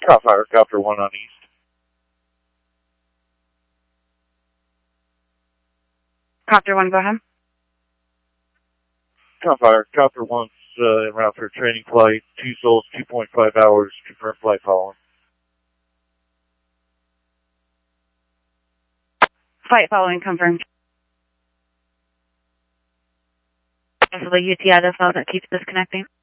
Copfire, Copter 1 on East. Copter 1, go ahead. Copfire, Copter 1's en route for a training flight. 2 souls, 2.5 hours. Confirmed flight following. Flight following confirmed. This is the UTI, that's all that keeps disconnecting.